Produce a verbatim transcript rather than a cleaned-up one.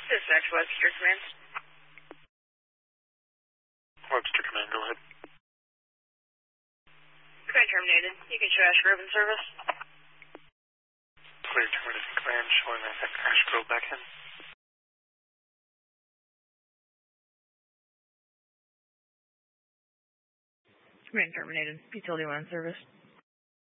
Dispatch, Webster Command. Webster Command, go ahead. Command terminated. You can show Ash Grove in service. Clear terminated command, showing that Ash Grove back in. Command terminated. Utility one in service.